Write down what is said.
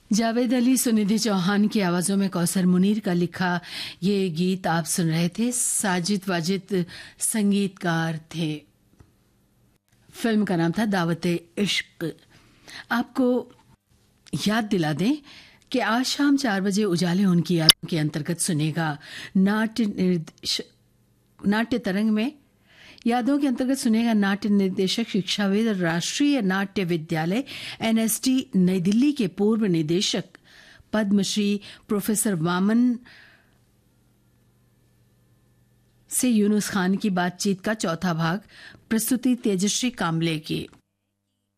जावेद अली, सुनिधि चौहान की आवाज़ों में कौसर मुनीर का लिखा ये गीत आप सुन रहे थे। साजिद वाजिद संगीतकार थे। फिल्म का नाम था दावते इश्क। आपको याद दिला दें कि आज शाम 4 बजे उजाले उनकी यादों के अंतर्गत सुनेगा नाट्य तरंग में यादों के अंतर्गत सुनेगा नाट्य निर्देशक, शिक्षाविद और राष्ट्रीय नाट्य विद्यालय एनएसडी नई दिल्ली के पूर्व निदेशक पद्मश्री प्रोफेसर वामन से यूनुस खान की बातचीत का चौथा भाग। प्रस्तुति तेजश्री कामले की।